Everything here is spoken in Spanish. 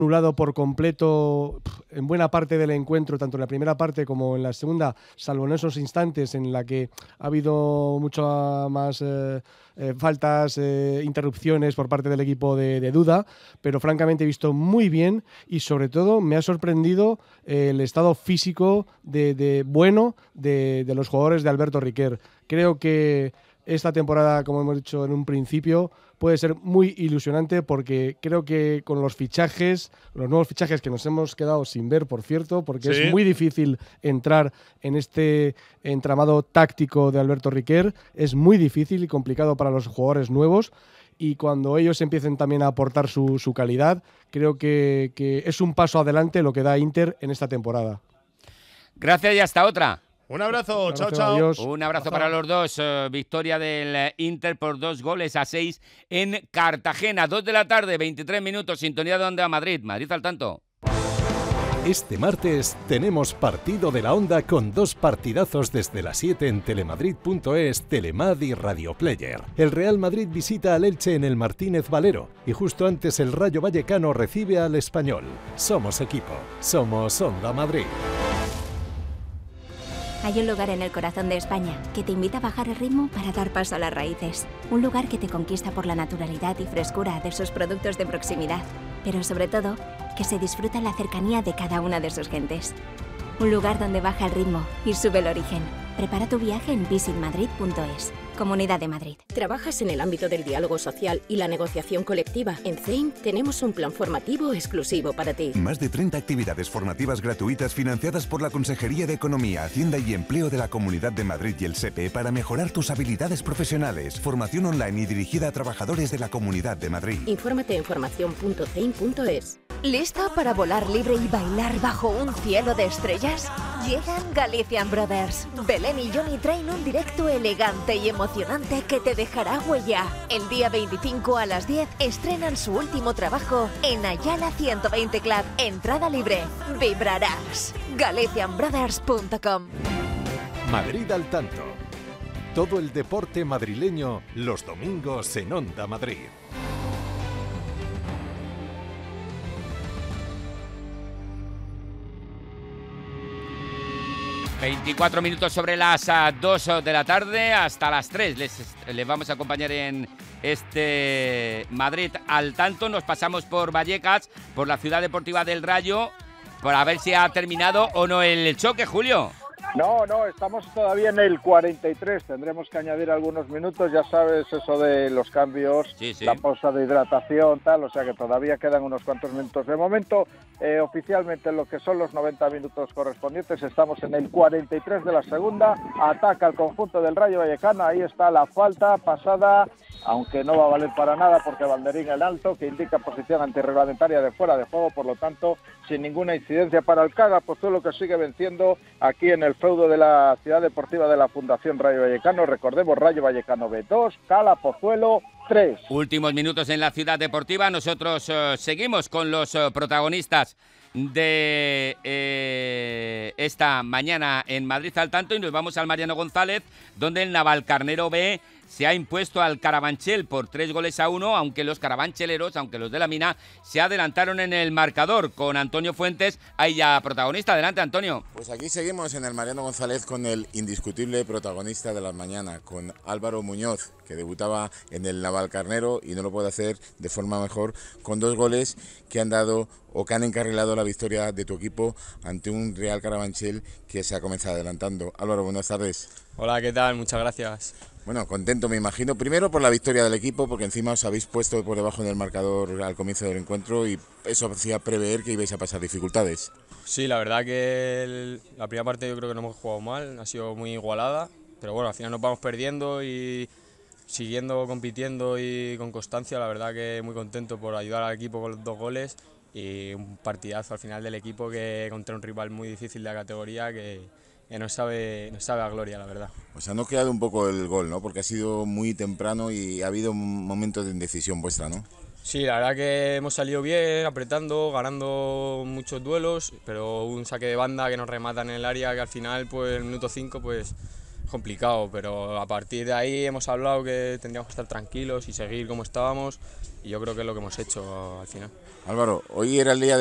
anulado por completo en buena parte del encuentro, tanto en la primera parte como en la segunda, salvo en esos instantes en la que ha habido mucho más faltas, interrupciones por parte del equipo de Duda, pero francamente he visto muy bien y sobre todo me ha sorprendido el estado físico bueno de los jugadores de Alberto Riquer. Creo que esta temporada, como hemos dicho en un principio, puede ser muy ilusionante porque creo que con los nuevos fichajes que nos hemos quedado sin ver, por cierto, porque es muy difícil entrar en este entramado táctico de Alberto Riquer, es muy difícil y complicado para los jugadores nuevos, y cuando ellos empiecen también a aportar su calidad, creo que es un paso adelante lo que da Inter en esta temporada. Gracias y hasta otra. Un abrazo, chao, chao. Adiós. Un abrazo para los dos. Victoria del Inter por 2-6 en Cartagena. 2 de la tarde, 23 minutos. Sintonía de Onda Madrid. Madrid al tanto. Este martes tenemos partido de la Onda con 2 partidazos desde las 7 en telemadrid.es, Telemad y Radio Player. El Real Madrid visita al Elche en el Martínez Valero y justo antes el Rayo Vallecano recibe al Español. Somos equipo, somos Onda Madrid. Hay un lugar en el corazón de España que te invita a bajar el ritmo para dar paso a las raíces. Un lugar que te conquista por la naturalidad y frescura de sus productos de proximidad, pero sobre todo, que se disfruta la cercanía de cada una de sus gentes. Un lugar donde baja el ritmo y sube el origen. Prepara tu viaje en visitmadrid.es. Comunidad de Madrid. ¿Trabajas en el ámbito del diálogo social y la negociación colectiva? En CEIM tenemos un plan formativo exclusivo para ti. Más de 30 actividades formativas gratuitas financiadas por la Consejería de Economía, Hacienda y Empleo de la Comunidad de Madrid y el SEPE para mejorar tus habilidades profesionales. Formación online y dirigida a trabajadores de la Comunidad de Madrid. Infórmate en formación.ceim.es. ¿Lista para volar libre y bailar bajo un cielo de estrellas? Llegan Galician Brothers. Belén y Johnny traen un directo elegante y emocionante que te dejará huella. El día 25 a las 10 estrenan su último trabajo en Ayala 120 Club. Entrada libre. Vibrarás. GalicianBrothers.com. Madrid al tanto. Todo el deporte madrileño los domingos en Onda Madrid. 24 minutos sobre las 2 de la tarde, hasta las 3 les vamos a acompañar en este Madrid al tanto. Nos pasamos por Vallecas, por la ciudad deportiva del Rayo, para ver si ha terminado o no el choque, Julio. No, estamos todavía en el 43, tendremos que añadir algunos minutos, ya sabes eso de los cambios, sí. La pausa de hidratación, tal, o sea que todavía quedan unos cuantos minutos. De momento, oficialmente en lo que son los 90 minutos correspondientes, estamos en el 43 de la segunda, ataca el conjunto del Rayo Vallecano, ahí está la falta pasada, aunque no va a valer para nada porque banderín en alto que indica posición antirreglamentaria de fuera de juego, por lo tanto, sin ninguna incidencia para el Caga Pozuelo, que sigue venciendo aquí en el feudo de la ciudad deportiva de la Fundación Rayo Vallecano. Recordemos, Rayo Vallecano B2, Cala Pozuelo 3. Últimos minutos en la ciudad deportiva. Nosotros seguimos con los protagonistas de esta mañana en Madrid al tanto y nos vamos al Mariano González, donde el Navalcarnero B se ha impuesto al Carabanchel por 3-1, aunque los carabancheleros, aunque los de la Mina, se adelantaron en el marcador. Con Antonio Fuentes, ahí ya protagonista. Adelante, Antonio. Pues aquí seguimos en el Mariano González con el indiscutible protagonista de la mañana, con Álvaro Muñoz, que debutaba en el Navalcarnero y no lo puede hacer de forma mejor, con 2 goles que han dado o que han encarrilado la victoria de tu equipo ante un Real Carabanchel que se ha comenzado adelantando. Álvaro, buenas tardes. Hola, ¿qué tal? Muchas gracias. Bueno, contento me imagino, primero por la victoria del equipo, porque encima os habéis puesto por debajo en el marcador al comienzo del encuentro y eso hacía prever que ibais a pasar dificultades. Sí, la verdad que la primera parte yo creo que no hemos jugado mal, ha sido muy igualada, pero bueno, al final nos vamos perdiendo y siguiendo compitiendo y con constancia, la verdad que muy contento por ayudar al equipo con los 2 goles y un partidazo al final del equipo que contra un rival muy difícil de la categoría que nos sabe a gloria, la verdad. O sea, no ha quedado un poco el gol, ¿no? Porque ha sido muy temprano y ha habido un momento de indecisión vuestra, ¿no? Sí, la verdad que hemos salido bien, apretando, ganando muchos duelos, pero un saque de banda que nos remata en el área que al final, pues en el minuto 5, pues complicado, pero a partir de ahí hemos hablado que tendríamos que estar tranquilos y seguir como estábamos, y yo creo que es lo que hemos hecho al final. Álvaro, hoy era el día